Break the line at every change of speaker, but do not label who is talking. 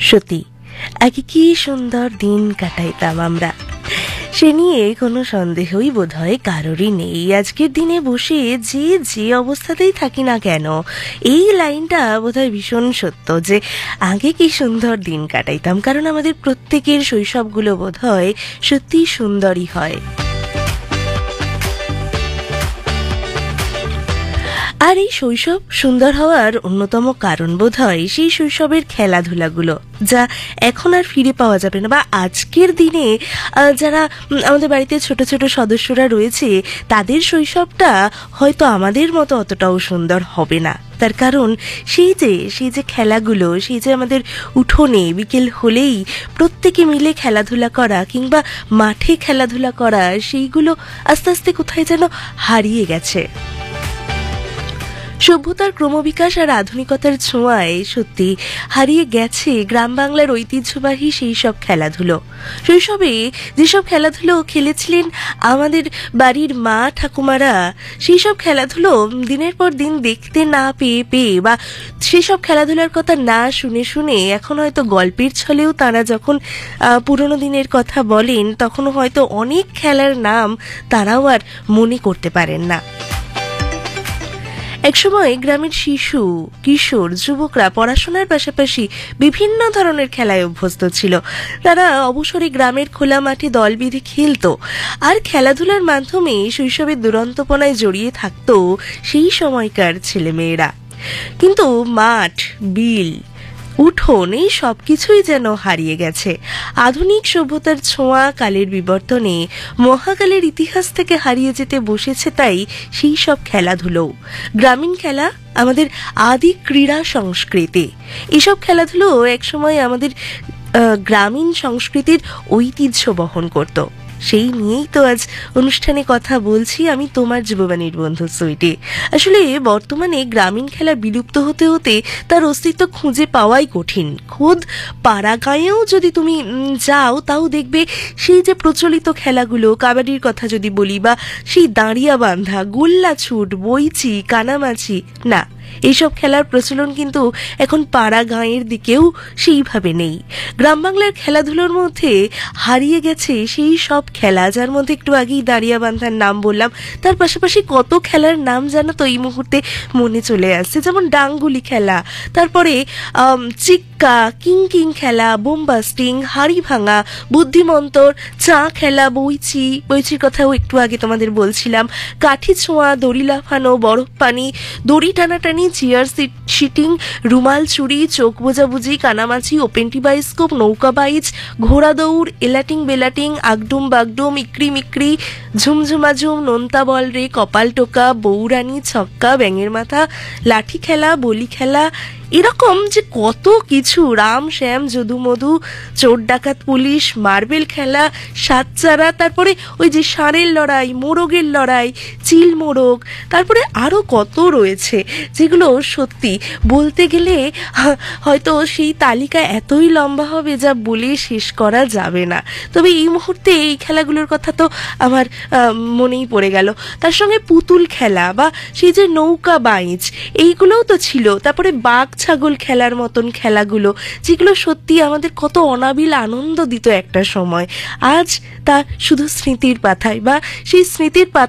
সত্যি আগে কি সুন্দর দিন কাটাইতাম আমরা, সে নিয়ে কোনো সন্দেহই বোধহয় কারোরই নেই। আজকের দিনে বসে যে অবস্থাতেই থাকি না কেন, এই লাইনটা বোধহয় ভীষণ সত্য যে আগে কি সুন্দর দিন কাটাইতাম, কারণ আমাদের প্রত্যেকের শৈশবগুলো বোধহয় সত্যিই সুন্দরই হয়। আর এই শৈশব সুন্দর হওয়ার অন্যতম কারণ বোধহয় সেই শৈশবের খেলাধুলাগুলো, যা এখন আর ফিরে পাওয়া যাবে না। বা আজকের দিনে যারা আমাদের বাড়িতে ছোট ছোট সদস্যরা রয়েছে, তাদের শৈশবটা হয়তো আমাদের মতো অতটাও সুন্দর হবে না। তার কারণ সেই যে খেলাগুলো, সেই যে আমাদের উঠোনে বিকেল হলেই প্রত্যেকে মিলে খেলাধুলা করা কিংবা মাঠে খেলাধুলা করা, সেইগুলো আস্তে আস্তে কোথায় যেন হারিয়ে গেছে। সভ্যতার ক্রমবিকাশ আর আধুনিকতার ছোঁয়ায় সত্যি হারিয়ে গেছে গ্রাম বাংলার ঐতিহ্যবাহী সেই সব খেলাধুলো। শৈশবে যেসব খেলাধুলো খেলেছিলেন আমাদের বাড়ির মা ঠাকুমারা, সেই সব খেলাধুলো দিনের পর দিন দেখতে না পেয়ে বা সেসব খেলাধুলার কথা না শুনে শুনে এখন হয়তো গল্পের ছলেও তারা যখন পুরনো দিনের কথা বলেন, তখন হয়তো অনেক খেলার নাম তারাও আর মনে করতে পারেন না। একসময় গ্রামের শিশু, কিশোর, যুবকরা পড়াশোনার পাশাপাশি বিভিন্ন ধরনের খেলায় অভ্যস্ত ছিল। তারা অবসরে গ্রামের খোলা মাঠে দল বেঁধে খেলত, আর খেলাধুলার মাধ্যমে শৈশবের দুরন্তপনায় জড়িয়ে থাকত সেই সময়কার ছেলেমেয়েরা। কিন্তু মাঠ, বিল, উঠোন, এই সব কিছুই যেন হারিয়ে গেছে। আধুনিক সভ্যতার ছোঁয়া কালের বিবর্তনে মহাকালের ইতিহাস থেকে হারিয়ে যেতে বসেছে। তাই সেই সব খেলাধুলো, গ্রামীণ খেলা, আমাদের আদি ক্রীড়া সংস্কৃতি, এসব খেলাধুলো একসময় আমাদের গ্রামীণ সংস্কৃতির ঐতিহ্য বহন করত। সেই নিয়েই তো আজ অনুষ্ঠানে কথা বলছি আমি, তোমার যুববাণীর বন্ধু সুইটি। আসলে বর্তমানে গ্রামীণ খেলা বিলুপ্ত হতে হতে তার অস্তিত্ব খুঁজে পাওয়াই কঠিন। খোদ পাড়াগাঁয়েও যদি তুমি যাও, তাও দেখবে সেই যে প্রচলিত খেলাগুলো, কাবাডির কথা যদি বলি, বা সেই দাঁড়িয়া বাঁধা, গোল্লা ছুট, বইচি, কানামাছি, না, এইসব খেলার প্রচলন কিন্তু এখন পাড়া গাঁয়ের দিকেও সেইভাবে নেই। গ্রাম বাংলার খেলাধুলোর মধ্যে হারিয়ে গেছে সেই সব খেলা, যার মধ্যে একটু আগেই দাঁড়িয়া বান্ধার নাম বললাম, তার পাশাপাশি কত খেলার নাম জানো তো এই মুহূর্তে মনে চলে আসছে, যেমন ডাঙ্গুলি খেলা, তারপরে চিক্কা, কিং খেলা, বোমবাস্টিং, হাড়ি ভাঙা, বুদ্ধিমন্তর, চা খেলা, বইচির কথাও একটু আগে তোমাদের বলছিলাম, কাঠি ছোঁয়া, দড়ি লাফানো, বরফ পানি, দড়ি টানাটানি, চেয়ার শিটিং, রুমাল চুরি, চোখ বোঝাবুঝি, কানামাছি, ওপেনটি বাইস্কোপ, নৌকা বাইচ, ঘোড়া দৌড়, এলাটিং বেলাটিং, আগডুম বাগডুম, ইকরি মিকরি, ঝুমঝুমাঝুম, নোনতা বল রে, কপাল টোকা, বৌরানি, ছক্কা, ব্যাঙের মাথা, লাঠি খেলা, বলি খেলা, এরকম যে কত কিছু, রাম শ্যাম যদু মধু, চোর ডাকাত পুলিশ, মার্বেল খেলা, সাতচারা, তারপরে ওই যে ষাঁড়ের লড়াই, মোরগের লড়াই, চিল মোরগ, তারপরে আরো কত রয়েছে যেগুলো সত্যি বলতে গেলে হয়তো সেই তালিকা এতই লম্বা হবে যা বলে শেষ করা যাবে না। তবে এই মুহূর্তে এই খেলাগুলোর কথা তো আমার মনেই পড়ে গেল। তার সঙ্গে পুতুল খেলা বা সেই যে নৌকা বাইচ, এইগুলোও তো ছিল। তারপরে বাঘ ছাগল খেলার মতন খেলাগুলো, যেগুলো সত্যি আমাদের কত অনাবিল আনন্দ দিত একটা সময়। আজ তা শুধু স্মৃতির পাতায়, বা সেই স্মৃতির